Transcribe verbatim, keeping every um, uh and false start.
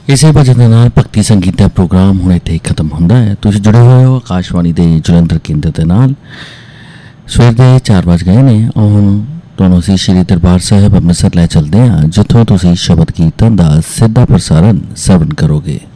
ਇਸੇ ਭਜਨ ਦੇ ਨਾਲ ਭਗਤੀ ਸੰਗੀਤ ਦਾ ਪ੍ਰੋਗਰਾਮ ਹੁਣ ਇੱਥੇ ਖਤਮ ਹੁੰਦਾ ਹੈ। ਤੁਸੀਂ ਜੁੜੇ ਹੋਏ ਹੋ ਆਕਾਸ਼ਵਾਣੀ ਦੇ ਜਲੰਧਰ ਕੇਂਦਰ ਦੇ ਨਾਲ। ਸਵੇਰ ਦੇ ਚਾਰ ਵੱਜ ਗਏ ਨੇ। ਹੁਣ ਤੁਹਾਨੂੰ ਅਸੀਂ ਸ਼੍ਰੀ ਦਰਬਾਰ ਸਾਹਿਬ ਅੰਮ੍ਰਿਤਸਰ ਲੈ ਚੱਲਦੇ ਹਾਂ, ਜਿੱਥੋਂ ਤੁਸੀਂ ਸ਼ਬਦ ਕੀਰਤਨ ਦਾ ਸਿੱਧਾ ਪ੍ਰਸਾਰਣ ਸਰਵਣ ਕਰੋਗੇ।